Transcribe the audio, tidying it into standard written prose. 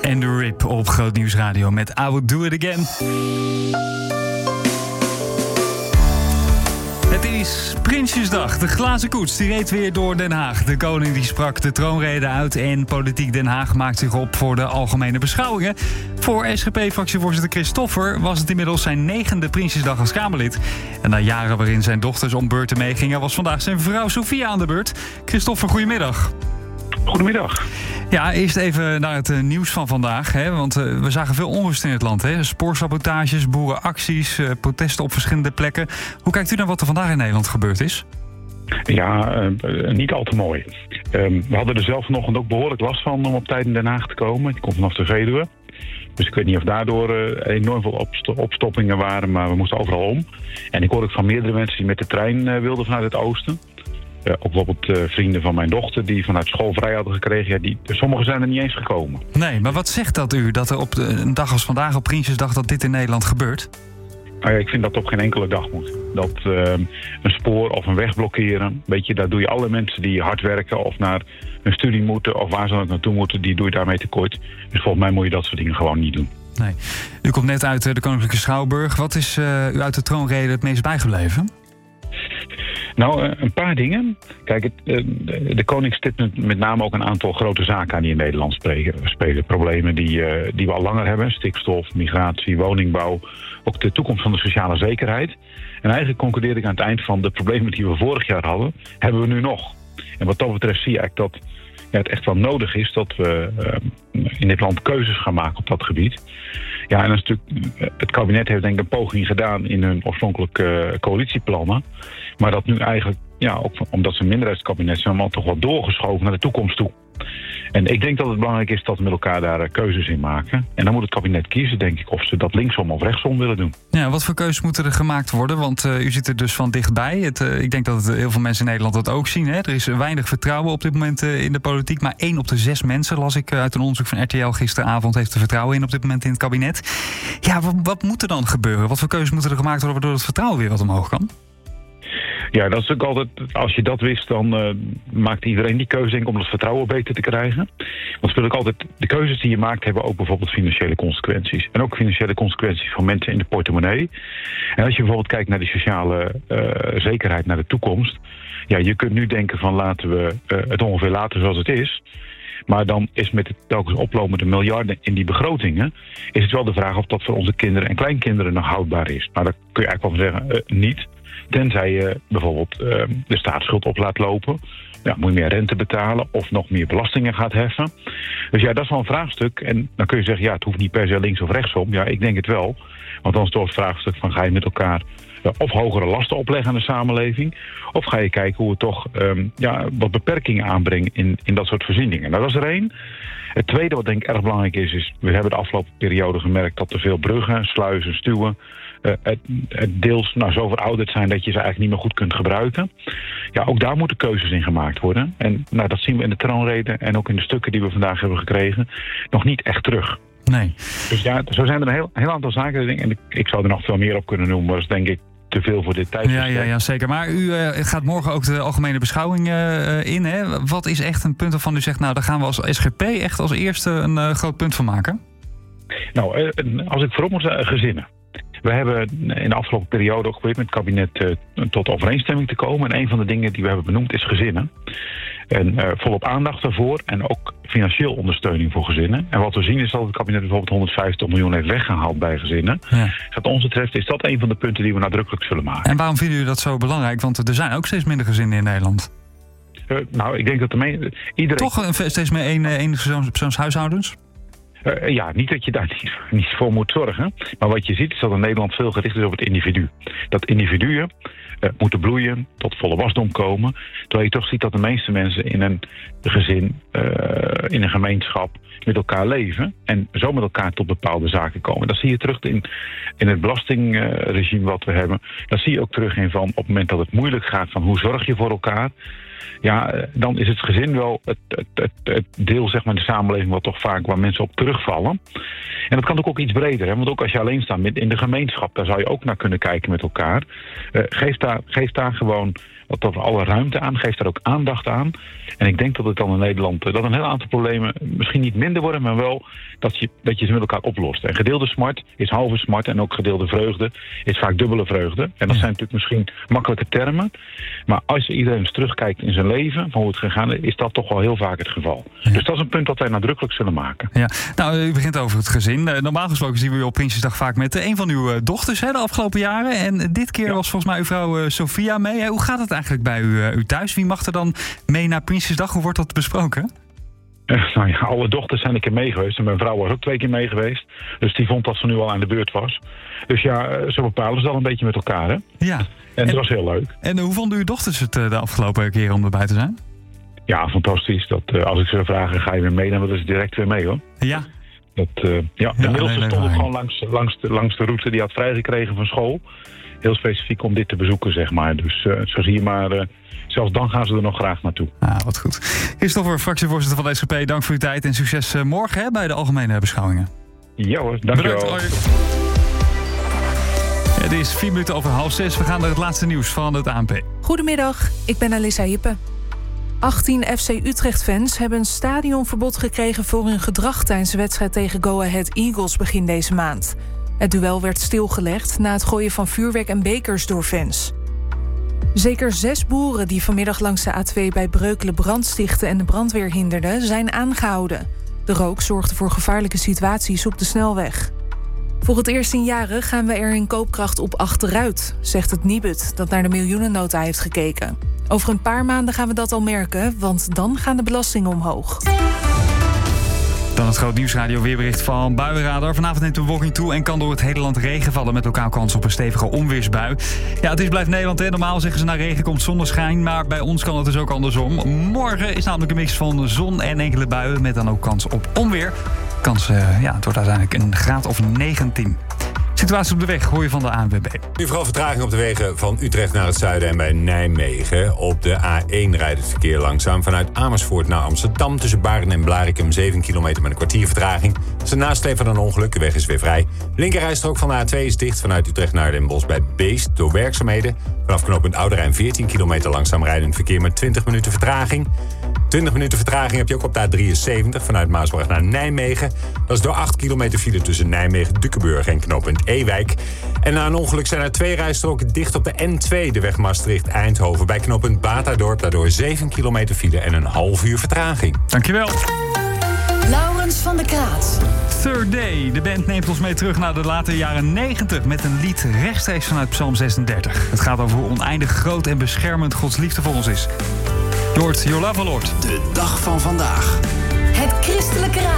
En The Rip op Groot Nieuws Radio met I Would Do It Again. Het is Prinsjesdag. De glazen koets die reed weer door Den Haag. De koning die sprak de troonrede uit en Politiek Den Haag maakt zich op voor de algemene beschouwingen. Voor SGP-fractievoorzitter Christoffer was het inmiddels zijn 9e Prinsjesdag als Kamerlid. En na jaren waarin zijn dochters om beurten meegingen, was vandaag zijn vrouw Sofia aan de beurt. Christoffer, goedemiddag. Goedemiddag. Ja, eerst even naar het nieuws van vandaag. Hè? Want we zagen veel onrust in het land. Hè? Spoorsabotages, boerenacties, protesten op verschillende plekken. Hoe kijkt u naar wat er vandaag in Nederland gebeurd is? Ja, niet al te mooi. We hadden er zelf vanochtend ook behoorlijk last van om op tijd in Den Haag te komen. Ik kom vanaf de Veluwe. Dus ik weet niet of daardoor enorm veel opstoppingen waren, maar we moesten overal om. En ik hoorde ook van meerdere mensen die met de trein wilden vanuit het oosten. Ook bijvoorbeeld vrienden van mijn dochter die vanuit school vrij hadden gekregen. Ja, sommigen zijn er niet eens gekomen. Nee, maar wat zegt dat u, dat er op een dag als vandaag, op Prinsjesdag, dat dit in Nederland gebeurt? Nou ja, ik vind dat het op geen enkele dag moet. Dat een spoor of een weg blokkeren, weet je, daar doe je alle mensen die hard werken of naar een studie moeten of waar ze ook naartoe moeten, die doe je daarmee tekort. Dus volgens mij moet je dat soort dingen gewoon niet doen. Nee. U komt net uit de Koninklijke Schouwburg. Wat is u uit de troonrede het meest bijgebleven? Nou, een paar dingen. Kijk, de koning stipt met name ook een aantal grote zaken aan die in Nederland spelen. Problemen die we al langer hebben. Stikstof, migratie, woningbouw. Ook de toekomst van de sociale zekerheid. En eigenlijk concludeerde ik aan het eind van de problemen die we vorig jaar hadden, hebben we nu nog. En wat dat betreft zie je eigenlijk dat het echt wel nodig is dat we in dit land keuzes gaan maken op dat gebied. Ja, en dat is natuurlijk, het kabinet heeft denk ik een poging gedaan in hun oorspronkelijke coalitieplannen. Maar dat nu eigenlijk, ja, ook omdat ze een minderheidskabinet zijn, allemaal toch wel doorgeschoven naar de toekomst toe. En ik denk dat het belangrijk is dat we met elkaar daar keuzes in maken. En dan moet het kabinet kiezen, denk ik, of ze dat linksom of rechtsom willen doen. Ja, wat voor keuzes moeten er gemaakt worden? Want u zit er dus van dichtbij. Ik denk dat heel veel mensen in Nederland dat ook zien. Hè? Er is weinig vertrouwen op dit moment in de politiek. Maar 1 op de 6 mensen, las ik uit een onderzoek van RTL gisteravond, heeft er vertrouwen in op dit moment in het kabinet. Ja, wat moet er dan gebeuren? Wat voor keuzes moeten er gemaakt worden waardoor het vertrouwen weer wat omhoog kan? Ja, dat is ook altijd, als je dat wist, dan maakt iedereen die keuze denk ik, om het vertrouwen beter te krijgen. Want ook altijd, de keuzes die je maakt hebben ook bijvoorbeeld financiële consequenties. En ook financiële consequenties voor mensen in de portemonnee. En als je bijvoorbeeld kijkt naar die sociale zekerheid, naar de toekomst. Ja, je kunt nu denken van laten we het ongeveer laten zoals het is. Maar dan is met de telkens oplopende miljarden in die begrotingen, is het wel de vraag of dat voor onze kinderen en kleinkinderen nog houdbaar is. Nou, daar kun je eigenlijk wel zeggen, niet. Tenzij je bijvoorbeeld de staatsschuld op laat lopen. Ja, moet je meer rente betalen of nog meer belastingen gaat heffen. Dus ja, dat is wel een vraagstuk. En dan kun je zeggen, ja, het hoeft niet per se links of rechtsom. Ja, ik denk het wel. Want dan is het toch het vraagstuk van ga je met elkaar of hogere lasten opleggen aan de samenleving. Of ga je kijken hoe we toch wat beperkingen aanbrengen in dat soort voorzieningen. Nou, dat is er één. Het tweede wat denk ik erg belangrijk is, we hebben de afgelopen periode gemerkt dat er veel bruggen, sluizen, stuwen het deels zo verouderd zijn dat je ze eigenlijk niet meer goed kunt gebruiken. Ja, ook daar moeten keuzes in gemaakt worden. En dat zien we in de troonrede en ook in de stukken die we vandaag hebben gekregen nog niet echt terug. Nee. Dus ja, zo zijn er een heel aantal zaken. En ik zou er nog veel meer op kunnen noemen, maar dat is denk ik te veel voor dit tijdsbestek. Ja, zeker. Maar u gaat morgen ook de algemene beschouwing in. Hè? Wat is echt een punt waarvan u zegt, nou, daar gaan we als SGP echt als eerste een groot punt van maken? Nou, als ik voorop moet zeggen, gezinnen. We hebben in de afgelopen periode ook geprobeerd met het kabinet tot overeenstemming te komen. En een van de dingen die we hebben benoemd is gezinnen. En volop aandacht daarvoor en ook financieel ondersteuning voor gezinnen. En wat we zien is dat het kabinet bijvoorbeeld 150 miljoen heeft weggehaald bij gezinnen. Ja. Wat ons betreft is dat een van de punten die we nadrukkelijk zullen maken. En waarom vinden jullie dat zo belangrijk? Want er zijn ook steeds minder gezinnen in Nederland. Nou, ik denk dat iedereen... Toch steeds meer één persoonshuishoudens? Ja, niet dat je daar niet voor moet zorgen. Maar wat je ziet is dat in Nederland veel gericht is op het individu. Dat individuen moeten bloeien, tot volle wasdom komen. Terwijl je toch ziet dat de meeste mensen in een gezin, in een gemeenschap met elkaar leven. En zo met elkaar tot bepaalde zaken komen. Dat zie je terug in het belastingregime wat we hebben. Dat zie je ook terug in van op het moment dat het moeilijk gaat van hoe zorg je voor elkaar. Ja, dan is het gezin wel het deel, zeg maar, de samenleving wat toch vaak waar mensen op terugvallen. En dat kan ook iets breder, hè? Want ook als je alleen staat in de gemeenschap, daar zou je ook naar kunnen kijken met elkaar. Geef daar gewoon dat er alle ruimte aan, geeft er ook aandacht aan. En ik denk dat het dan in Nederland, dat een heel aantal problemen misschien niet minder worden, maar wel dat je ze met elkaar oplost. En gedeelde smart is halve smart en ook gedeelde vreugde is vaak dubbele vreugde. En dat zijn natuurlijk misschien makkelijke termen. Maar als iedereen eens terugkijkt in zijn leven, van hoe het gegaan is, dat toch wel heel vaak het geval. Ja. Dus dat is een punt dat wij nadrukkelijk zullen maken. Ja. Nou, u begint over het gezin. Normaal gesproken zien we u op Prinsjesdag vaak met een van uw dochters de afgelopen jaren. En dit keer was volgens mij uw vrouw Sophia mee. Hoe gaat het eigenlijk bij u thuis? Wie mag er dan mee naar Prinsjesdag? Hoe wordt dat besproken? Nou ja, alle dochters zijn een keer mee geweest. En mijn vrouw was ook 2 keer mee geweest. Dus die vond dat ze nu al aan de beurt was. Dus ja, zo bepalen ze dat een beetje met elkaar, hè? Ja. En dat was heel leuk. En hoe vonden uw dochters het de afgelopen keer om erbij te zijn? Ja, fantastisch. Dat, als ik ze vragen, ga je weer mee? Dan willen ze direct weer mee, hoor. Ja. De middelste stond gewoon langs de route. Die had vrijgekregen van school. Heel specifiek om dit te bezoeken, zeg maar. Dus zo zie je maar, zelfs dan gaan ze er nog graag naartoe. Ah, wat goed. Christopher, fractievoorzitter van de SGP, dank voor uw tijd en succes morgen bij de algemene beschouwingen. Ja hoor, dankjewel. Het is 4 minuten over 5:30. We gaan naar het laatste nieuws van het ANP. Goedemiddag, ik ben Alissa Hippe. 18 FC Utrecht-fans hebben een stadionverbod gekregen voor hun gedrag tijdens de wedstrijd tegen Go Ahead Eagles begin deze maand. Het duel werd stilgelegd na het gooien van vuurwerk en bekers door fans. Zeker 6 boeren die vanmiddag langs de A2 bij Breukelen brand stichtten en de brandweer hinderden, zijn aangehouden. De rook zorgde voor gevaarlijke situaties op de snelweg. Voor het eerst in jaren gaan we er in koopkracht op achteruit, zegt het Nibud, dat naar de miljoenennota heeft gekeken. Over een paar maanden gaan we dat al merken, want dan gaan de belastingen omhoog. Dan het groot nieuwsradio weerbericht van Buienradar. Vanavond neemt de bewolking toe en kan door het hele land regen vallen met lokaal kans op een stevige onweersbui. Ja, het is blijft Nederland, hè. Normaal zeggen ze na regen komt zonneschijn, maar bij ons kan het dus ook andersom. Morgen is namelijk een mix van zon en enkele buien met dan ook kans op onweer. Kans, het wordt uiteindelijk een graad of 19. Situatie op de weg hoor je van de ANWB. Nu vooral vertraging op de wegen van Utrecht naar het zuiden en bij Nijmegen. Op de A1 rijdt het verkeer langzaam vanuit Amersfoort naar Amsterdam. Tussen Baren en Blarikum 7 kilometer met een kwartier vertraging. Dat is een nasleep van een ongeluk, de weg is weer vrij. Linkerrijstrook van de A2 is dicht vanuit Utrecht naar Den Bosch bij Beest door werkzaamheden. Vanaf knooppunt Oude Rijn 14 kilometer langzaam rijdend verkeer met 20 minuten vertraging. 20 minuten vertraging heb je ook op de A73 vanuit Maasbracht naar Nijmegen. Dat is door 8 kilometer file tussen Nijmegen, Dukenburg en knooppunt Ewijk. En na een ongeluk zijn er 2 rijstroken dicht op de N2, de weg Maastricht-Eindhoven. Bij knooppunt Batadorp, daardoor 7 kilometer file en een half uur vertraging. Dankjewel. Laurens van der Kraat. Third Day. De band neemt ons mee terug naar de late jaren 90 met een lied rechtstreeks vanuit Psalm 36. Het gaat over hoe oneindig groot en beschermend Gods liefde voor ons is. Lord, Your Love, Lord. De dag van vandaag. Het Christelijke Raad.